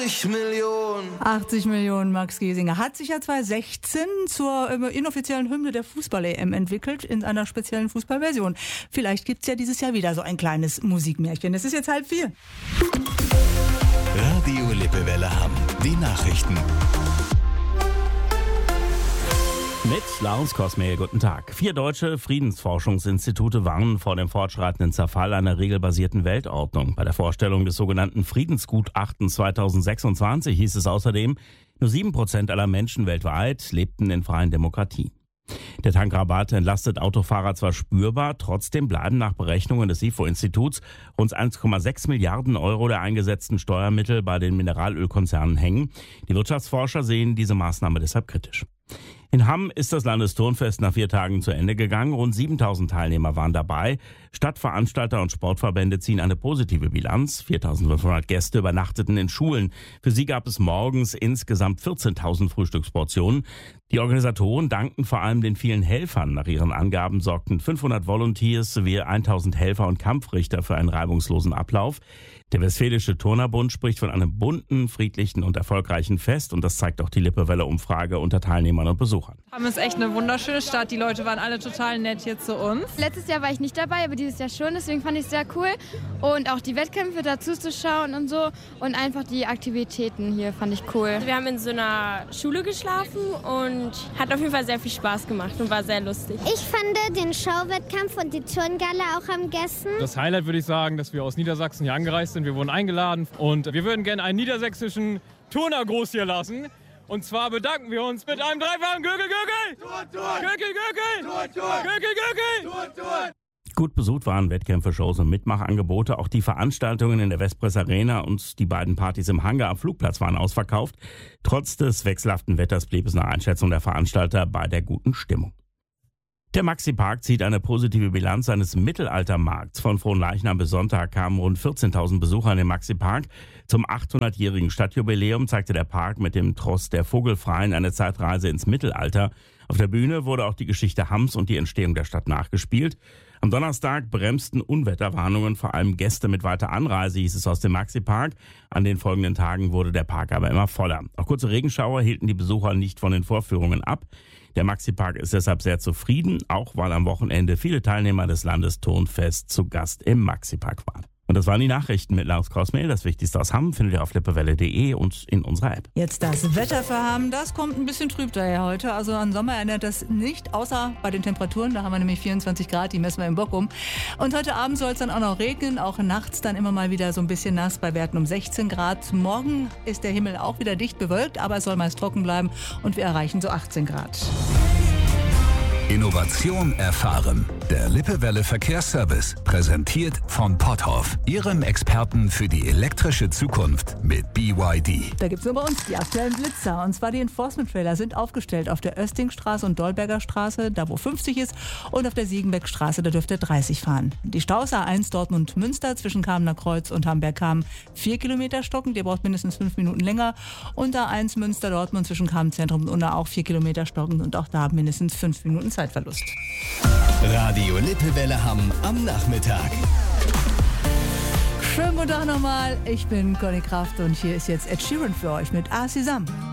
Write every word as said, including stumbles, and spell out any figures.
achtzig Millionen. achtzig Millionen, Max Giesinger. Hat sich ja zwanzig sechzehn zur äh, inoffiziellen Hymne der Fußball-E M entwickelt, in einer speziellen Fußballversion. Vielleicht gibt's ja dieses Jahr wieder so ein kleines Musikmärchen. Es ist jetzt halb vier. Radio Lippewelle Hamm. Die Nachrichten. Mit Lars Kosmehl, guten Tag. Vier deutsche Friedensforschungsinstitute warnen vor dem fortschreitenden Zerfall einer regelbasierten Weltordnung. Bei der Vorstellung des sogenannten Friedensgutachtens zweitausendsechsundzwanzig hieß es außerdem, nur sieben Prozent aller Menschen weltweit lebten in freien Demokratien. Der Tankrabatt entlastet Autofahrer zwar spürbar, trotzdem bleiben nach Berechnungen des I F O-Instituts rund eins Komma sechs Milliarden Euro der eingesetzten Steuermittel bei den Mineralölkonzernen hängen. Die Wirtschaftsforscher sehen diese Maßnahme deshalb kritisch. In Hamm ist das Landesturnfest nach vier Tagen zu Ende gegangen. Rund siebentausend Teilnehmer waren dabei. Stadtveranstalter und Sportverbände ziehen eine positive Bilanz. viertausendfünfhundert Gäste übernachteten in Schulen. Für sie gab es morgens insgesamt vierzehntausend Frühstücksportionen. Die Organisatoren danken vor allem den vielen Helfern. Nach ihren Angaben sorgten fünfhundert Volunteers sowie tausend Helfer und Kampfrichter für einen reibungslosen Ablauf. Der Westfälische Turnerbund spricht von einem bunten, friedlichen und erfolgreichen Fest. Und das zeigt auch die Lippewelle-Umfrage unter Teilnehmern und Besuchern. Hamm ist echt eine wunderschöne Stadt. Die Leute waren alle total nett hier zu uns. Letztes Jahr war ich nicht dabei, aber dieses Jahr schon. Deswegen fand ich es sehr cool. Und auch die Wettkämpfe dazu zu schauen und so. Und einfach die Aktivitäten hier fand ich cool. Wir haben in so einer Schule geschlafen und hat auf jeden Fall sehr viel Spaß gemacht und war sehr lustig. Ich fand den Schauwettkampf und die Turngala auch am besten. Das Highlight würde ich sagen, dass wir aus Niedersachsen hier angereist sind. Wir wurden eingeladen und wir würden gerne einen niedersächsischen Turner groß hier lassen. Und zwar bedanken wir uns mit einem dreifachen Gürkel, Gürkel! Turn, Turn! Gürkel, Gürkel! Turn, Turn! Gürkel, Gürkel! Turn, Turn! Gut besucht waren Wettkämpfe, Shows und Mitmachangebote. Auch die Veranstaltungen in der Westpress Arena und die beiden Partys im Hangar am Flugplatz waren ausverkauft. Trotz des wechselhaften Wetters blieb es nach Einschätzung der Veranstalter bei der guten Stimmung. Der Maxi-Park zieht eine positive Bilanz seines Mittelaltermarkts. Von Fronleichnam bis Sonntag kamen rund vierzehntausend Besucher in den Maxi-Park. Zum achthundertjährigen Stadtjubiläum zeigte der Park mit dem Tross der Vogelfreien eine Zeitreise ins Mittelalter. Auf der Bühne wurde auch die Geschichte Hamms und die Entstehung der Stadt nachgespielt. Am Donnerstag bremsten Unwetterwarnungen vor allem Gäste mit weiter Anreise, hieß es aus dem Maxi-Park. An den folgenden Tagen wurde der Park aber immer voller. Auch kurze Regenschauer hielten die Besucher nicht von den Vorführungen ab. Der Maxi-Park ist deshalb sehr zufrieden, auch weil am Wochenende viele Teilnehmer des Landesturnfests zu Gast im Maxi-Park waren. Und das waren die Nachrichten mit Lars Kosmehl. Das Wichtigste aus Hamm findet ihr auf lippewelle punkt de und in unserer App. Jetzt das Wetter für Hamm, das kommt ein bisschen trüb daher heute. Also an Sommer erinnert das nicht, außer bei den Temperaturen. Da haben wir nämlich vierundzwanzig Grad, die messen wir in Bockum. Und heute Abend soll es dann auch noch regnen, auch nachts dann immer mal wieder so ein bisschen nass bei Werten um sechzehn Grad. Morgen ist der Himmel auch wieder dicht bewölkt, aber es soll meist trocken bleiben und wir erreichen so achtzehn Grad. Innovation erfahren. Der Lippewelle Verkehrsservice, präsentiert von Potthoff, Ihrem Experten für die elektrische Zukunft mit B Y D. Da gibt es nur bei uns die aktuellen Blitzer. Und zwar die Enforcement-Trailer sind aufgestellt auf der Östingstraße und Dolberger Straße, da wo fünfzig ist, und auf der Siegenbeckstraße, da dürft ihr dreißig fahren. Die Staus A eins Dortmund-Münster zwischen Kamener Kreuz und Hamberg-Kamen vier Kilometer stockend, ihr braucht mindestens fünf Minuten länger. Und A eins Münster-Dortmund zwischen Kamenzentrum und Unna auch vier Kilometer stockend und auch da mindestens fünf Minuten Zeit. Zeitverlust. Radio Lippewelle Hamm am Nachmittag. Schönen guten Tag nochmal, ich bin Conny Kraft und hier ist jetzt Ed Sheeran für euch mit Ah Sesam.